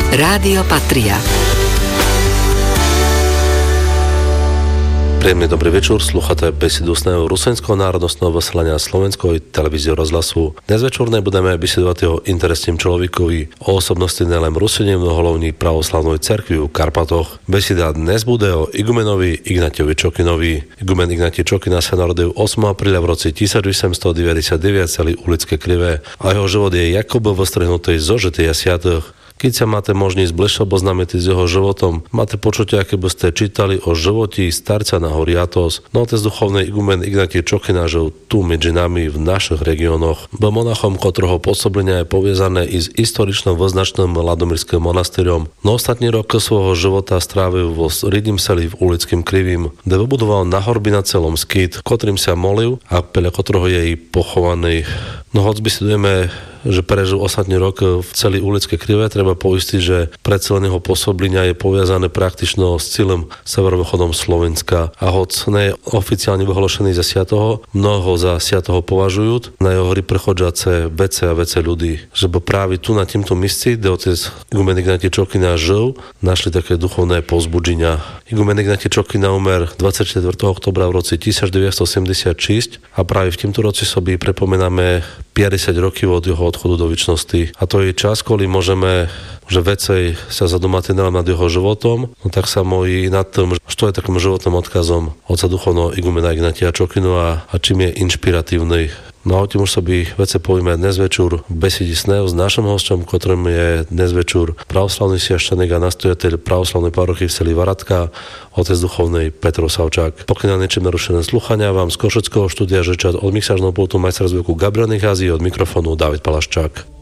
Rádio Patria. Príjemný dobrý večer, slúchate besedu ústneho Rusenského národnostného vysielania Slovenskej televízie rozhlasu. Dnes večerné budeme besedovať o interesným človekovi, o osobnosti nielen Rusine, mnohohlavní pravoslavnej cerkvi v Karpatoch. Beseda dnes bude o igumenovi Ignátovi Čokinovi. Igumen Ignáti Čokina sa narodil 8. apríla v roce 1899 celý ulické krivé a jeho život je jakoby vystrihnutý zo žitия святых. Keď sa máte možnosť bližšie oboznámiť s jeho životom, máte počutie, aké by ste čítali o životí starca na hory Athos. No otec duchovný igumen Ignáti Čokina žil tu medzi nami v našich regiónoch. Bol monachom, ktorého pôsobenia je poviazané i s historičným vyznačným Ladomírskym monastýrom. No ostatní roky svojho života strávil vo Rydním seli v ulickým krivým, kde vybudoval na horby na celom skýt, ktorým sa molil a podľa ktorého je i pochovaný. No hoď vysledujeme, že prežil ostatný rok v celý ulické krivé, treba poistiť, že predsa jeho pôsoblenia je poviazané praktično s cieľom severovýchodom Slovenska. A hoď nie je oficiálne vyhlášený za sviatoho, mnoho za sviatoho považujú, na jeho hry prechodžace vece a vece ľudí. Že by práve tu na týmto mieste, kde otec igumen Ignáti Čokina žil, našli také duchovné povzbudenia. Igumen Ignáti Čokina umer 24. oktobra v roce 1976 a práve v týmto roci sobie prepomenáme 50 rokov od jeho odchodu do večnosti. A to je čas, kedy môžeme, že vecej sa zadomať nad jeho životom, no tak sa mojí nad tým, čo je takým životným odkazom otca duchovného igumena Ignátia Čokinu a čím je inšpiratívny. No a o tým už sobie vece povieme dnes večer v besede s našim hostom, ktorým je dnes večer pravoslavný sviaštenik a nastojateľ pravoslavnej parochy v seli Varatka, otec duchovnej Petro Savčák. Pokiaľ niečím narušené slúchania, vám z Košeckého štúdia žečať od mixážneho pultu majstra zvuku Gabriel Nicházy, od mikrofónu David Palaščák.